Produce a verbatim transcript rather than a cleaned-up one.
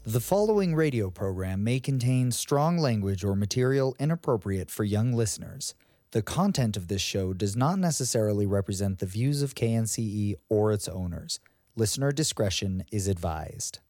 The following radio program may contain strong language or material inappropriate for young listeners. The content of this show does not necessarily represent the views of K N C E or its owners. Listener discretion is advised.